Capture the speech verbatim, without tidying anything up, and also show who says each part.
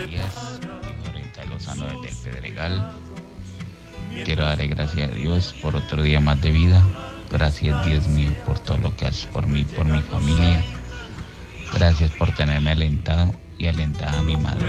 Speaker 1: días. Soy Jorge Lozano desde el Pedregal. Quiero darle gracias a Dios por otro día más de vida. Gracias, Dios mío, por todo lo que haces por mí, por mi familia. Gracias por tenerme alentado y alentada a mi madre.